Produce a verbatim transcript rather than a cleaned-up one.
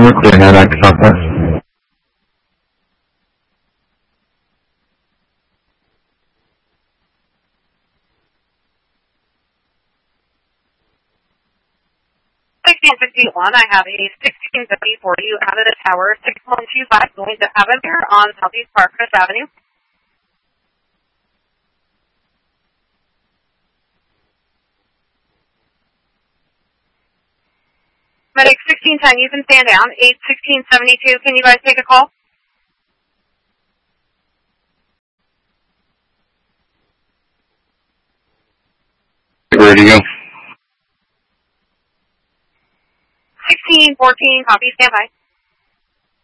we're clear now, Doctor Southwest. sixteen fifty-one, I have a sixteen fifty for you out of the tower, six one two five, going to Avamere on Southeast Parkcrest Avenue. Medic sixteen ten, you can stand down. eight sixteen seventy-two, can you guys take a call? Ready to go. sixteen fourteen, copy, stand by.